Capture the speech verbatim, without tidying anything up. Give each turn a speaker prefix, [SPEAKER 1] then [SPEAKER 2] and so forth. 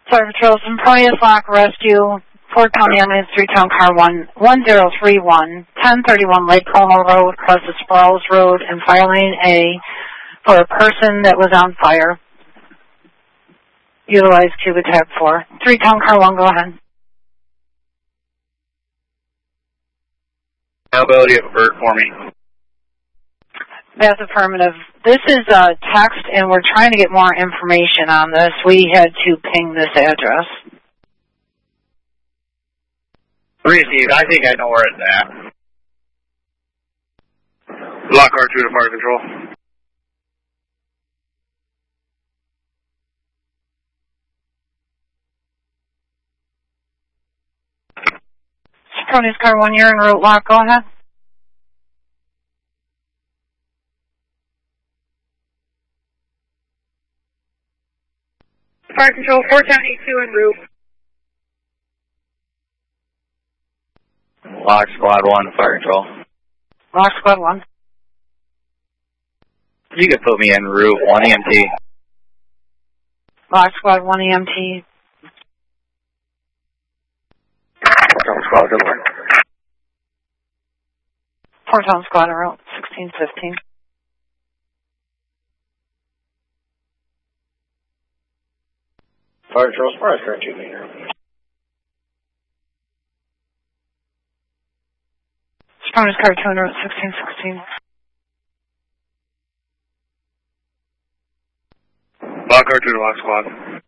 [SPEAKER 1] Sergeant Patrols and Proteus Lock Rescue, Fort County Ambulance, three-town car one, one zero three one, ten thirty-one Lake Como Road, across the Sprouls Road and Fire Lane A for a person that was on fire. Utilize Cuba Tab four. Three-town car one, go ahead.
[SPEAKER 2] Availability of Bert for me.
[SPEAKER 1] That's affirmative. This is a text, and we're trying to get more information on this. We had to ping this address.
[SPEAKER 2] Received. I think I know where it's at. Lock R two to fire control.
[SPEAKER 1] Proteus car one, you're en route. Lock, go ahead.
[SPEAKER 3] Fire control, Fort County two en route.
[SPEAKER 2] Lock squad one, fire control.
[SPEAKER 1] Lock squad one.
[SPEAKER 2] You can put me en route, one E M T.
[SPEAKER 1] Lock squad one E M T.
[SPEAKER 2] Squad, good work.
[SPEAKER 1] Fort Town squad en route, sixteen fifteen.
[SPEAKER 2] Fire control, surprise current two meter.
[SPEAKER 1] Proteus car two en route, sixteen sixteen.
[SPEAKER 2] Lock R two to lock squad.